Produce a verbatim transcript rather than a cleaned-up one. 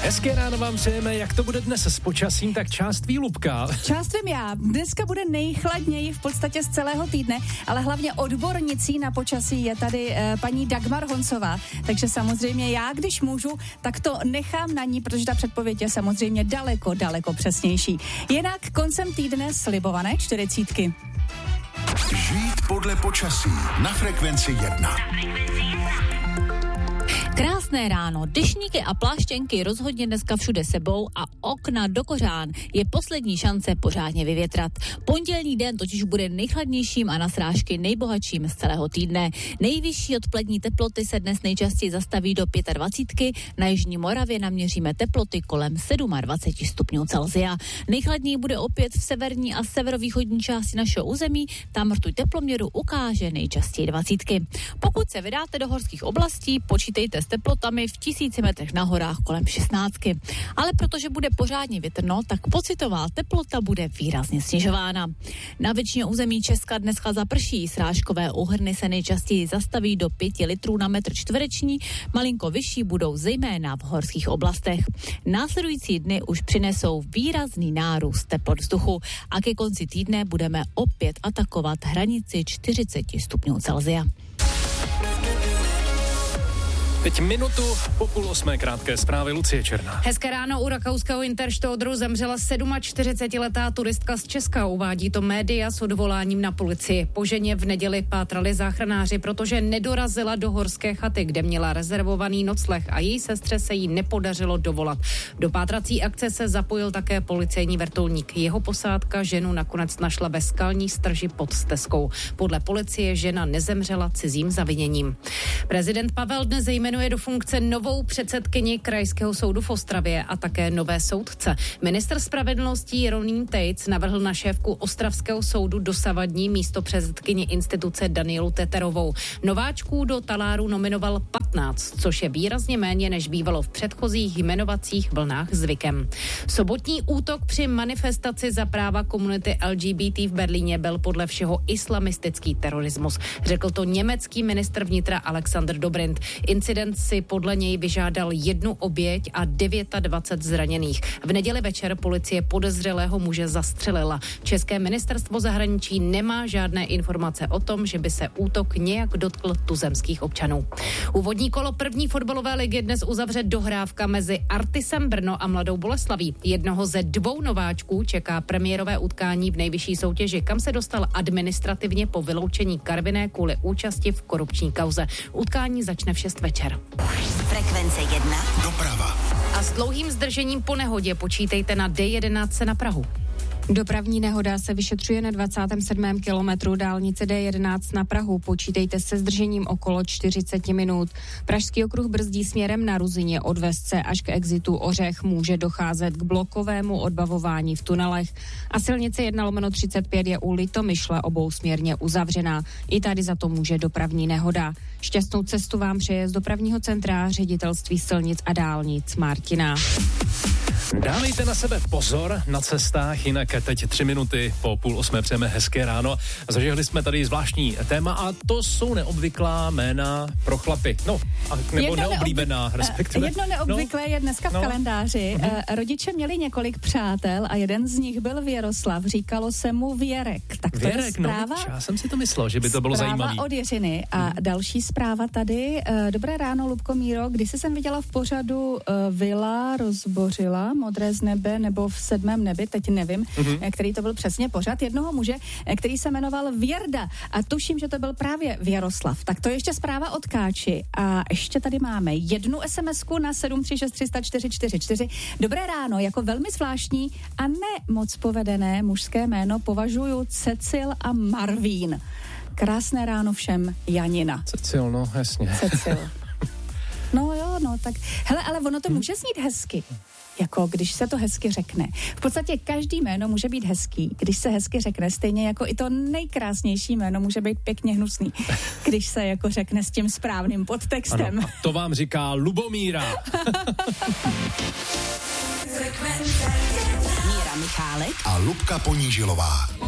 Hezké ráno vám přejeme, jak to bude dnes s počasím, tak část ví Lubka. Část vím já. Dneska bude nejchladněji v podstatě z celého týdne, ale hlavně odbornicí na počasí je tady eh, paní Dagmar Honcová. Takže samozřejmě já, když můžu, tak to nechám na ní, protože ta předpověď je samozřejmě daleko, daleko přesnější. Jinak koncem týdne slibované čtyřicítky. Žít podle počasí na frekvenci jedna. Krásné ráno, deštníky a pláštěnky rozhodně dneska všude sebou a okna do kořán je poslední šance pořádně vyvětrat. Pondělní den totiž bude nejchladnějším a na srážky nejbohatším z celého týdne. Nejvyšší odpolední teploty se dnes nejčastěji zastaví do dvacet pět, na jižní Moravě naměříme teploty kolem dvacet sedm stupňů Celsia. Nejchladněji bude opět v severní a severovýchodní části našeho území, tam rtuť teploměru ukáže nejčastěji dvacítky. Pokud se vydáte do horských oblastí, počítejte s teplotami v tisíci metrech na horách kolem šestnáctky. Ale protože bude pořádně větrno, tak pocitová teplota bude výrazně snižována. Na většině území Česka dneska zaprší, srážkové úhrny se nejčastěji zastaví do pěti litrů na metr čtvereční, malinko vyšší budou zejména v horských oblastech. Následující dny už přinesou výrazný nárůst teplot vzduchu a ke konci týdne budeme opět atakovat hranici čtyřicet stupňů Celsia. Teď minutu po půl osmé krátké zprávy Lucie Černá. Hezké ráno. U rakouského Interstodru zemřela čtyřicetisedmiletá turistka z Česka, uvádí to média s odvoláním na policii. Po ženě v neděli pátrali záchranáři, protože nedorazila do horské chaty, kde měla rezervovaný nocleh a její sestře se jí nepodařilo dovolat. Do pátrací akce se zapojil také policejní vrtulník. Jeho posádka ženu nakonec našla ve skalní strži pod Stezkou. Podle policie žena nezemřela cizím zaviněním. Prezident Pavel dnes jmenuje do funkce novou předsedkyni Krajského soudu v Ostravě a také nové soudce. Ministr spravedlnosti Jeroným Tejc navrhl na šéfku Ostravského soudu dosavadní místopředsedkyni instituce Danielu Teterovou. Nováčků do taláru nominoval patnáct, což je výrazně méně, než bývalo v předchozích jmenovacích vlnách zvykem. Sobotní útok při manifestaci za práva komunity L G B T v Berlíně byl podle všeho islamistický terorismus. Řekl to německý ministr vnitra Alexander Dobrindt. Incident si podle něj vyžádal jednu oběť a dvacet devět zraněných. V neděli večer policie podezřelého muže zastřelila. České ministerstvo zahraničí nemá žádné informace o tom, že by se útok nějak dotkl tuzemských občanů. Úvodní kolo první fotbalové ligy dnes uzavře dohrávka mezi Artisem Brno a Mladou Boleslaví. Jednoho ze dvou nováčků čeká premiérové utkání v nejvyšší soutěži, kam se dostal administrativně po vyloučení Karviné kvůli účasti v korupční kauze. Utkání začne v šest večer. Frekvence jedna. Doprava. A s dlouhým zdržením po nehodě počítejte na D jedenáct na Prahu. Dopravní nehoda se vyšetřuje na dvacátém sedmém kilometru dálnice D jedenáct na Prahu. Počítejte se zdržením okolo čtyřicet minut. Pražský okruh brzdí směrem na Ruzyně od Vesce až k exitu Ořech. Může docházet k blokovému odbavování v tunelech. A silnice jedna lomeno třicet pět je u Litomyšle obousměrně uzavřená. I tady za to může dopravní nehoda. Šťastnou cestu vám přeje z dopravního centra Ředitelství silnic a dálnic Martina. Dávejte na sebe pozor na cestách, jinak teď tři minuty po půl osmé přejeme hezké ráno. Zažehli jsme tady zvláštní téma a to jsou neobvyklá jména pro chlapy. No, a nebo jedno neoblíbená, neobvy... respektive. Jedno neobvyklé no. je dneska v no. kalendáři. Mm-hmm. Rodiče měli několik přátel a jeden z nich byl Věroslav. Říkalo se mu Věrek. Tak to Věrek, je zpráva. No, já jsem si to myslel, že by to bylo zajímavé. Zpráva od Jiřiny. A mm. další zpráva tady. Dobré ráno, Lubko, Míro. Když jsem viděla v pořadu uh, Vila rozbořila Modré z nebe nebo v sedmém nebi, teď nevím, mm-hmm. který to byl přesně pořad, jednoho muže, který se jmenoval Věrda a tuším, že to byl právě Věroslav. Tak to je ještě zpráva od Káči a ještě tady máme jednu SMSku na sedm tři šest tři nula čtyři čtyři čtyři. Dobré ráno, jako velmi zvláštní a ne moc povedené mužské jméno považuju Cecil a Marvín. Krásné ráno všem, Janina. Cecil, no jasně. Cecil. No jo, no tak, hele, ale ono to může znít hezky. Jako když se to hezky řekne. V podstatě každý jméno může být hezký, když se hezky řekne, stejně jako i to nejkrásnější jméno může být pěkně hnusný, když se jako řekne s tím správným podtextem. Ano, to vám říká Lubomíra. Míra Michálek a Lubka Ponížilová.